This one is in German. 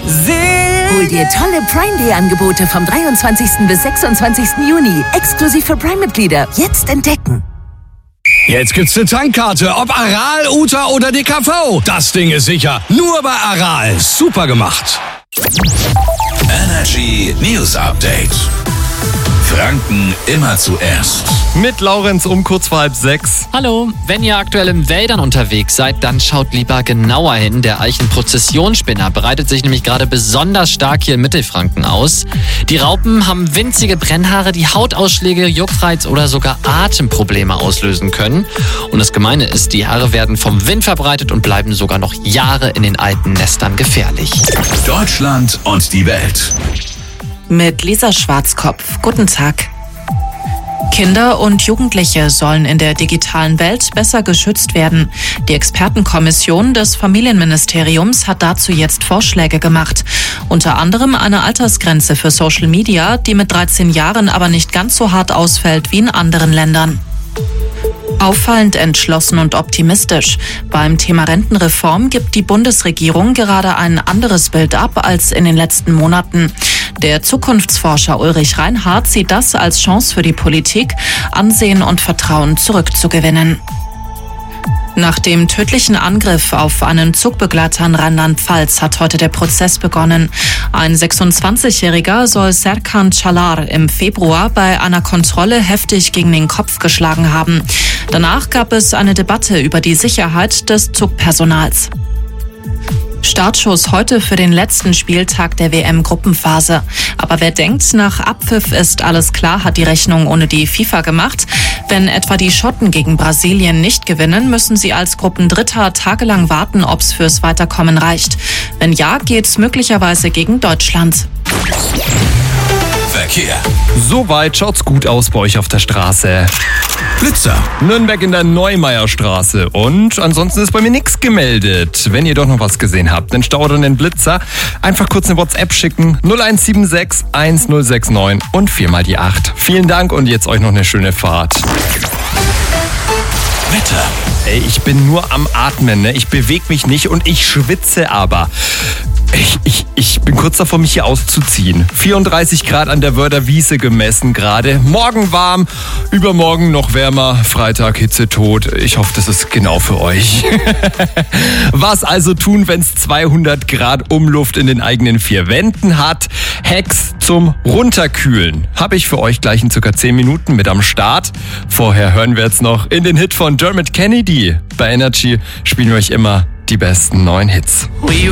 Hol dir tolle Prime Day Angebote vom 23. bis 26. Juni. Exklusiv für Prime-Mitglieder. Jetzt entdecken. Jetzt gibt's eine Tankkarte, ob Aral, Uta oder DKV. Das Ding ist sicher. Nur bei Aral. Super gemacht. Energy News Update. Franken immer zuerst. Mit Laurenz um kurz vor 5:30. Hallo, wenn ihr aktuell in Wäldern unterwegs seid, dann schaut lieber genauer hin. Der Eichenprozessionsspinner breitet sich nämlich gerade besonders stark hier in Mittelfranken aus. Die Raupen haben winzige Brennhaare, die Hautausschläge, Juckreiz oder sogar Atemprobleme auslösen können. Und das Gemeine ist, die Haare werden vom Wind verbreitet und bleiben sogar noch Jahre in den alten Nestern gefährlich. Deutschland und die Welt. Mit Lisa Schwarzkopf. Guten Tag. Kinder und Jugendliche sollen in der digitalen Welt besser geschützt werden. Die Expertenkommission des Familienministeriums hat dazu jetzt Vorschläge gemacht. Unter anderem eine Altersgrenze für Social Media, die mit 13 Jahren aber nicht ganz so hart ausfällt wie in anderen Ländern. Auffallend entschlossen und optimistisch. Beim Thema Rentenreform gibt die Bundesregierung gerade ein anderes Bild ab als in den letzten Monaten. Der Zukunftsforscher Ulrich Reinhardt sieht das als Chance für die Politik, Ansehen und Vertrauen zurückzugewinnen. Nach dem tödlichen Angriff auf einen Zugbegleiter in Rheinland-Pfalz hat heute der Prozess begonnen. Ein 26-Jähriger soll Serkan Çalar im Februar bei einer Kontrolle heftig gegen den Kopf geschlagen haben. Danach gab es eine Debatte über die Sicherheit des Zugpersonals. Startschuss heute für den letzten Spieltag der WM-Gruppenphase. Aber wer denkt, nach Abpfiff ist alles klar, hat die Rechnung ohne die FIFA gemacht. Wenn etwa die Schotten gegen Brasilien nicht gewinnen, müssen sie als Gruppendritter tagelang warten, ob es fürs Weiterkommen reicht. Wenn ja, geht's möglicherweise gegen Deutschland. Verkehr. Soweit schaut's gut aus bei euch auf der Straße. Blitzer. Nürnberg in der Neumeierstraße. Und ansonsten ist bei mir nichts gemeldet. Wenn ihr doch noch was gesehen habt, einen Stau oder einen Blitzer, einfach kurz eine WhatsApp schicken. 0176 1069 und 4 die 8. Vielen Dank und jetzt euch noch eine schöne Fahrt. Wetter. Ey, ich bin nur am Atmen, ne? Ich bewege mich nicht und ich schwitze aber. Ich bin kurz davor, mich hier auszuziehen. 34 Grad an der Wörder Wiese gemessen gerade. Morgen warm, übermorgen noch wärmer. Freitag Hitzetod. Ich hoffe, das ist genau für euch. Was also tun, wenn es 200 Grad Umluft in den eigenen 4 Wänden hat? Hacks zum Runterkühlen. Habe ich für euch gleich in circa 10 Minuten mit am Start. Vorher hören wir jetzt noch in den Hit von Dermot Kennedy. Bei Energy spielen wir euch immer die besten neuen Hits.